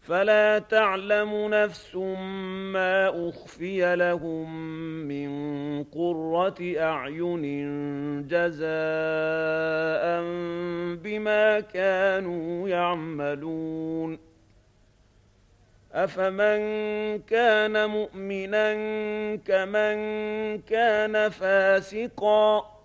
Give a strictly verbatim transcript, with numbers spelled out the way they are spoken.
فلا تعلم نفس ما أخفي لهم من قرة أعين جزاء بما كانوا يعملون. أفمن كان مؤمنا كمن كان فاسقا